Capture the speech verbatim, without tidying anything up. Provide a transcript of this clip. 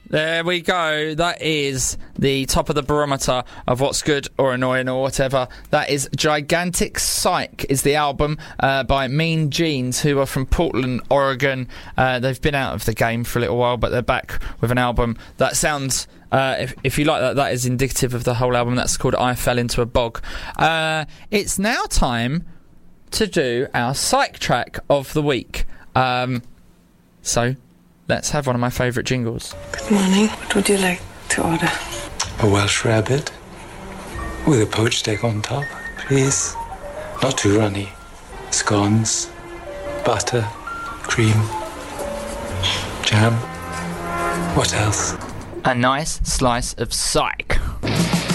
There we go. That is the top of the barometer of what's good or annoying or whatever. That is Gigantic Psych is the album uh, by Mean Jeans, who are from Portland, Oregon. Uh, they've been out of the game for a little while, but they're back with an album that sounds... Uh, if, if you like that, that is indicative of the whole album. That's called I Fell Into a Bog. Uh, it's now time to do our Psych track of the week. Um, so... Let's have one of my favourite jingles. Good morning. What would you like to order? A Welsh rabbit with a poached egg on top, please. Not too runny. Scones, butter, cream, jam. What else? A nice slice of Psych.